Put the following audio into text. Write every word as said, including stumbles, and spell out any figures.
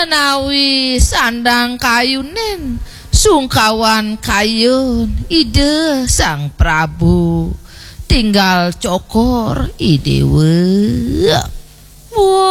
menawi sandang kayunen sungkawan kayun ide Sang Prabu tinggal cokor idewe.